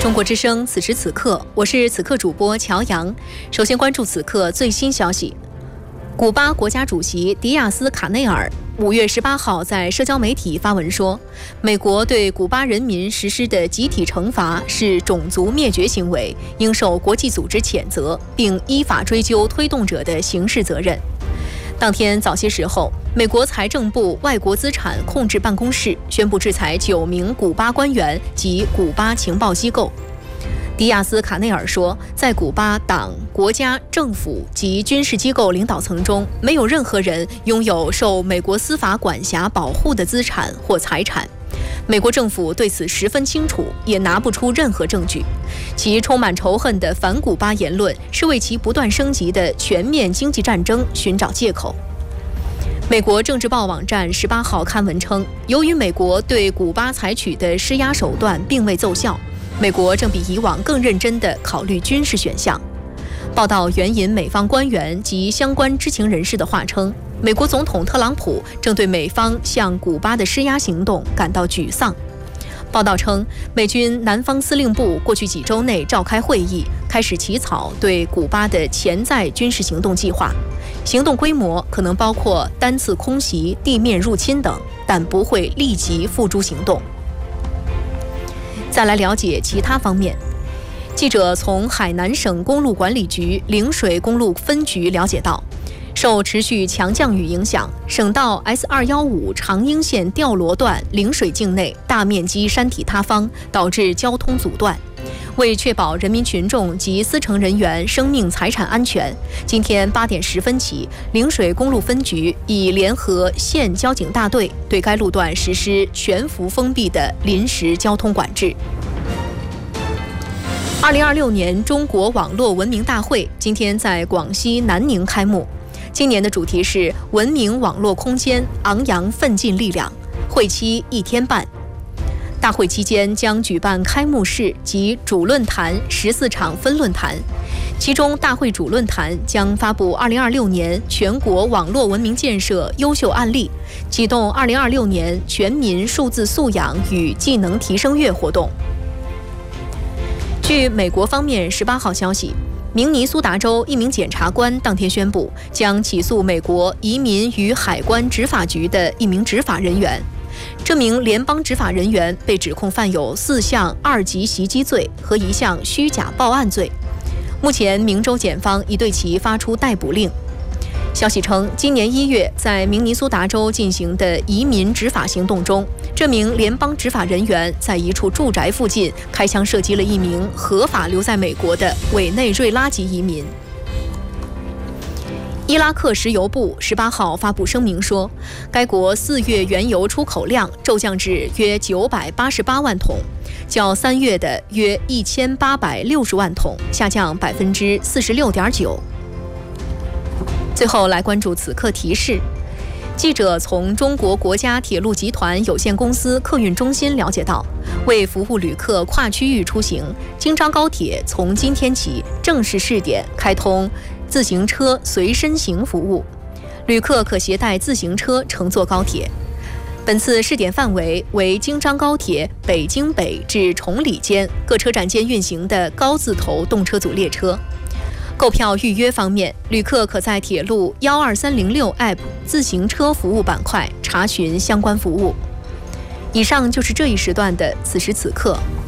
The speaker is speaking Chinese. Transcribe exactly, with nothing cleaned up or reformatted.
中国之声，此时此刻，我是此刻主播乔阳。首先关注此刻最新消息：古巴国家主席迪亚斯卡内尔五月十八号在社交媒体发文说，美国对古巴人民实施的集体惩罚是种族灭绝行为，应受国际组织谴责，并依法追究推动者的刑事责任。当天早些时候，美国财政部外国资产控制办公室宣布制裁九名古巴官员及古巴情报机构。迪亚斯卡内尔说，在古巴党、国家、政府及军事机构领导层中，没有任何人拥有受美国司法管辖保护的资产或财产。美国政府对此十分清楚，也拿不出任何证据。其充满仇恨的反古巴言论是为其不断升级的全面经济战争寻找借口。美国政治报网站十八号刊文称，由于美国对古巴采取的施压手段并未奏效，美国正比以往更认真地考虑军事选项。报道援引美方官员及相关知情人士的话称，美国总统特朗普正对美方向古巴的施压行动感到沮丧。报道称，美军南方司令部过去几周内召开会议，开始起草对古巴的潜在军事行动计划，行动规模可能包括单次空袭、地面入侵等，但不会立即付诸行动。再来了解其他方面。记者从海南省公路管理局陵水公路分局了解到，受持续强降雨影响，省道 S 二一五长英线吊罗段陵水境内大面积山体塌方，导致交通阻断。为确保人民群众及司乘人员生命财产安全，今天八点十分起，陵水公路分局已联合县交警大队对该路段实施全幅封闭的临时交通管制。二零二六年中国网络文明大会今天在广西南宁开幕，今年的主题是文明网络空间，昂扬奋进力量，会期一天半。大会期间将举办开幕式及主论坛十四场分论坛，其中大会主论坛将发布二零二六年全国网络文明建设优秀案例，启动二零二六年全民数字素养与技能提升月活动。据美国方面十八号消息，明尼苏达州一名检察官当天宣布，将起诉美国移民与海关执法局的一名执法人员。这名联邦执法人员被指控犯有四项二级袭击罪和一项虚假报案罪。目前，明州检方已对其发出逮捕令。消息称，今年一月在明尼苏达州进行的移民执法行动中，这名联邦执法人员在一处住宅附近开枪射击了一名合法留在美国的委内瑞拉籍移民。伊拉克石油部十八号发布声明说，该国四月原油出口量骤降至约九百八十八万桶，较三月的约一千八百六十万桶下降百分之四十六点九。最后来关注此刻提示。记者从中国国家铁路集团有限公司客运中心了解到，为服务旅客跨区域出行，京张高铁从今天起正式试点开通自行车随身行服务，旅客可携带自行车乘坐高铁。本次试点范围为京张高铁北京北至崇礼间各车站间运行的高字头动车组列车。购票预约方面，旅客可在铁路一二三零六 App 自行车服务板块查询相关服务。以上就是这一时段的此时此刻。